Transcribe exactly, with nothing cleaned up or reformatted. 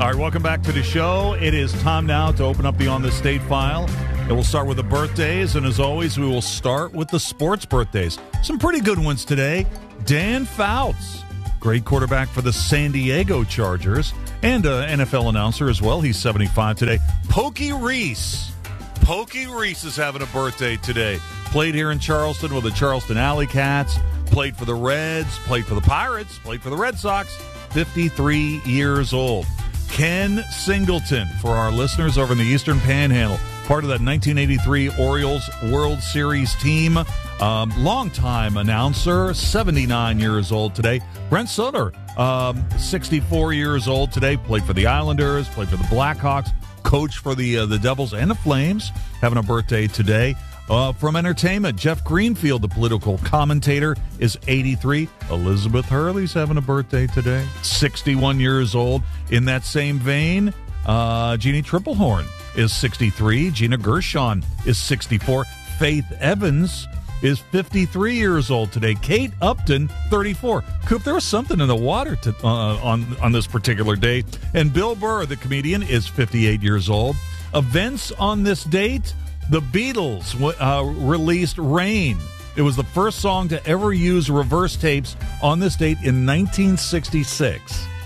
All right, welcome back to the show. It is time now to open up the On the State file. And we'll start with the birthdays, and as always, we will start with the sports birthdays. Some pretty good ones today. Dan Fouts, great quarterback for the San Diego Chargers, and an N F L announcer as well. He's seventy-five today. Pokey Reese. Pokey Reese is having a birthday today. Played here in Charleston with the Charleston Alley Cats, played for the Reds, played for the Pirates, played for the Red Sox, fifty-three years old. Ken Singleton, for our listeners over in the Eastern Panhandle, part of that nineteen eighty-three Orioles World Series team. Um, longtime announcer, seventy-nine years old today. Brent Sutter, um, sixty-four years old today, played for the Islanders, played for the Blackhawks, coach for the uh, the Devils and the Flames, having a birthday today. Uh, from entertainment, Jeff Greenfield, the political commentator, is eighty-three. Elizabeth Hurley's having a birthday today, sixty-one years old. In that same vein, uh, Jeannie Triplehorn is sixty-three. Gina Gershon is sixty-four. Faith Evans is fifty-three years old today. Kate Upton, thirty-four. Coop, there was something in the water to, uh, on, on this particular day. And Bill Burr, the comedian, is fifty-eight years old. Events on this date: the Beatles uh, released Rain. It was the first song to ever use reverse tapes on this date in nineteen sixty-six.